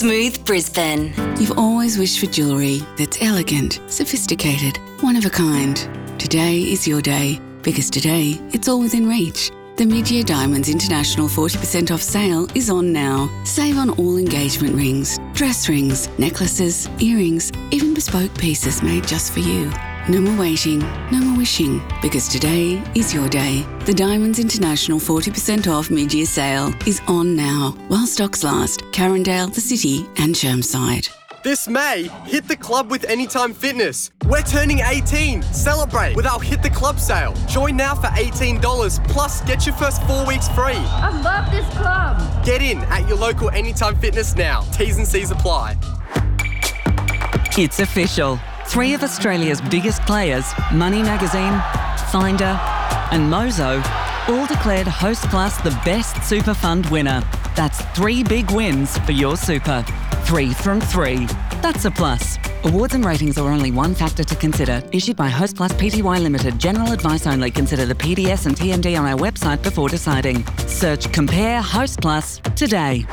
Smooth Brisbane. You've always wished for jewellery that's elegant, sophisticated, one of a kind. Today is your day, because today it's all within reach. The Mid-Year Diamonds International 40% off sale is on now. Save on all engagement rings, dress rings, necklaces, earrings, even bespoke pieces made just for you. No more waiting, no more wishing, because today is your day. The Diamonds International 40% off mid-year sale is on now, while stocks last. Carindale, the City and Chermside. This May, hit the club with Anytime Fitness. We're turning 18. Celebrate with our Hit the Club sale. Join now for $18, plus get your first 4 weeks free. I love this club. Get in at your local Anytime Fitness now. T's and C's apply. It's official. 3 of Australia's biggest players, Money Magazine, Finder and Mozo, all declared Hostplus the best super fund winner. That's 3 big wins for your super. 3 from 3. That's a plus. Awards and ratings are only one factor to consider. Issued by Hostplus Pty Limited. General advice only. Consider the PDS and TND on our website before deciding. Search Compare Hostplus today.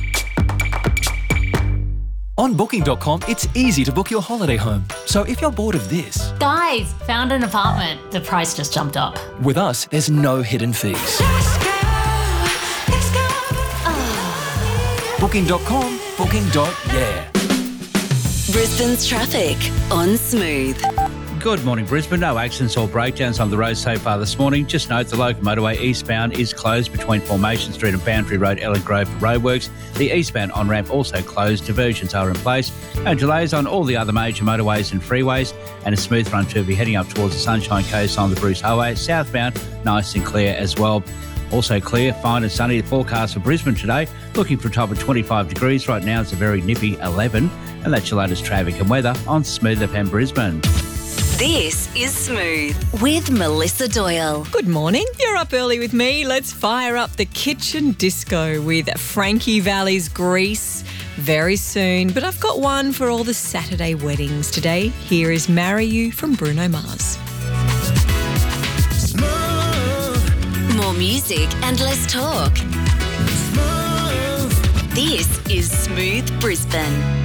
On Booking.com, it's easy to book your holiday home. So if you're bored of this... Guys, found an apartment. The price just jumped up. With us, there's no hidden fees. Let's go. Oh. Booking.com, booking.yeah. Brisbane's traffic on Smooth. Good morning, Brisbane. No accidents or breakdowns on the road so far this morning. Just note the local motorway eastbound is closed between Formation Street and Boundary Road, Ellen Grove for roadworks. The eastbound on-ramp also closed. Diversions are in place. And delays on all the other major motorways and freeways. And a smooth run to be heading up towards the Sunshine Coast on the Bruce Highway. Southbound, nice and clear as well. Also clear, fine and sunny. The forecast for Brisbane today, looking for a top of 25 degrees. Right now it's a very nippy 11. And that's your latest traffic and weather on Smooth FM Brisbane. This is Smooth with Melissa Doyle. Good morning. You're up early with me. Let's fire up the kitchen disco with Frankie Valli's Grease very soon. But I've got one for all the Saturday weddings today. Here is Marry You from Bruno Mars. More music and less talk. This is Smooth Brisbane.